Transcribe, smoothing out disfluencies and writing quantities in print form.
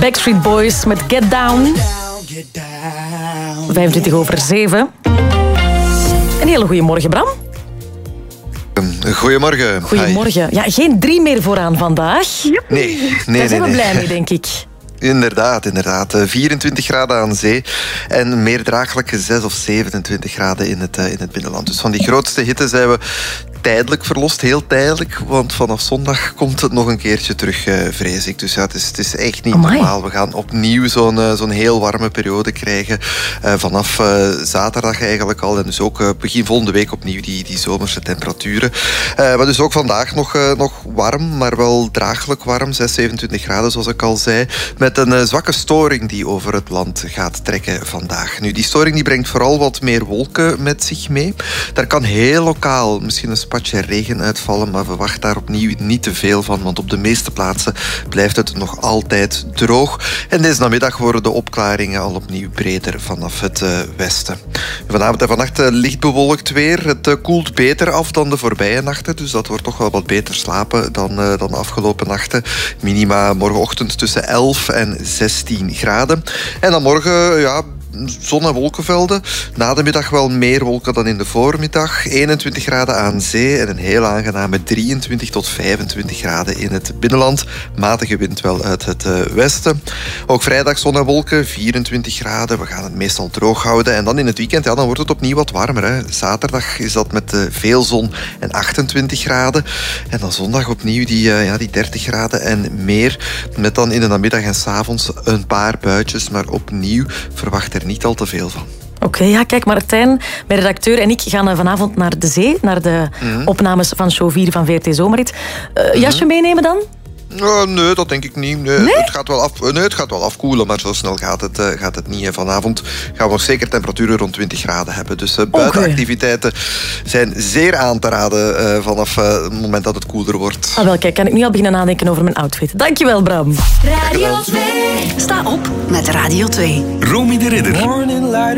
Backstreet Boys met Get Down. 7:25. Een hele goede morgen, Bram. Goedemorgen. Goedemorgen. Ja, geen 3 meer vooraan vandaag. Nee. Daar zijn we blij mee, denk ik. Inderdaad. 24 graden aan zee en meer draaglijke 6 of 27 graden in het binnenland. Dus van die grootste hitte zijn we tijdelijk verlost, heel tijdelijk. Want vanaf zondag komt het nog een keertje terug, vrees ik. Dus ja, het is echt niet normaal. We gaan opnieuw zo'n heel warme periode krijgen. Vanaf zaterdag eigenlijk al. En dus ook begin volgende week opnieuw die zomerse temperaturen. Maar dus ook vandaag nog warm, maar wel draaglijk warm. 6, 27 graden, zoals ik al zei. Met een zwakke storing die over het land gaat trekken vandaag. Nu, die storing die brengt vooral wat meer wolken met zich mee. Daar kan heel lokaal misschien een spatje regen uitvallen, maar verwacht daar opnieuw niet te veel van, want op de meeste plaatsen blijft het nog altijd droog. En deze namiddag worden de opklaringen al opnieuw breder vanaf het westen. Vanavond en vannacht licht bewolkt weer. Het koelt beter af dan de voorbije nachten, dus dat wordt toch wel wat beter slapen dan de afgelopen nachten. Minima morgenochtend tussen 11 en 16 graden. En dan morgen, ja, zon- en wolkenvelden. Na de middag wel meer wolken dan in de voormiddag. 21 graden aan zee en een heel aangename 23 tot 25 graden in het binnenland. Matige wind wel uit het westen. Ook vrijdag zon en wolken, 24 graden. We gaan het meestal droog houden. En dan in het weekend, ja, dan wordt het opnieuw wat warmer. Hè. Zaterdag is dat met veel zon en 28 graden. En dan zondag opnieuw die 30 graden en meer. Met dan in de namiddag en 's avonds een paar buitjes. Maar opnieuw verwacht er niet al te veel van. Oké, ja, kijk, Martijn, mijn redacteur en ik gaan vanavond naar de zee, naar de opnames van show 4 van VRT Zomerrit. Jasje meenemen dan? Nee, dat denk ik niet. Nee? Het gaat wel afkoelen, maar zo snel gaat het niet. Vanavond gaan we nog zeker temperaturen rond 20 graden hebben. Dus buitenactiviteiten zijn zeer aan te raden vanaf het moment dat het koeler wordt. Wel, kijk, kan ik nu al beginnen nadenken over mijn outfit. Dankjewel, Bram. Radio 2. Sta op Met Radio 2. Romy de Ridder.